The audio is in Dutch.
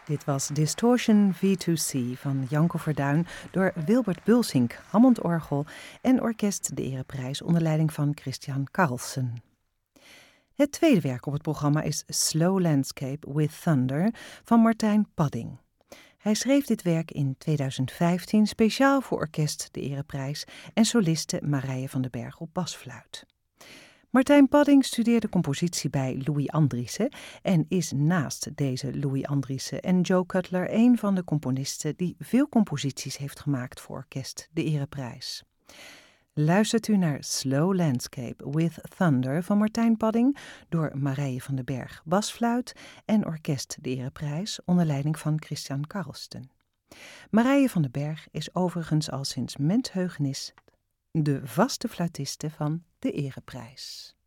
Dit was Distortion V2C van Janko Verduin door Wilbert Bulsink, Hammondorgel en orkest De Ereprijs onder leiding van Christian Carlsen. Het tweede werk op het programma is Slow Landscape with Thunder van Martijn Padding. Hij schreef dit werk in 2015 speciaal voor orkest De Ereprijs en soliste Marije van den Berg op basfluit. Martijn Padding studeerde compositie bij Louis Andriessen en is naast deze Louis Andriessen en Joe Cutler een van de componisten die veel composities heeft gemaakt voor orkest De Ereprijs. Luistert u naar Slow Landscape with Thunder van Martijn Padding door Marije van den Berg basfluit en orkest De Ereprijs onder leiding van Christian Carlsen. Marije van den Berg is overigens al sinds mensheugenis de vaste fluitiste van De Ereprijs.